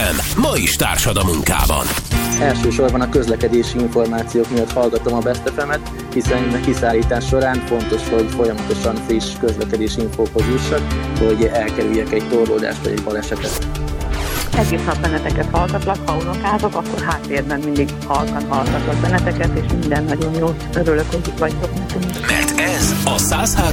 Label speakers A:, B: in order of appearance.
A: FM ma is társad a munkában.
B: Elsősorban a közlekedési információk miatt hallgatom a Best FM-et, hiszen a kiszállítás során fontos, hogy folyamatosan friss közlekedési infókhoz jussak, hogy elkerüljek egy torlódást vagy egy balesetet.
C: Egész nap benneteket hallgatlak, ha unokázok, akkor háttérben mindig hallgatlak benneteket, és minden nagyon jó. Örülök, hogy itt vagytok nekünk.
A: Mert ez a 103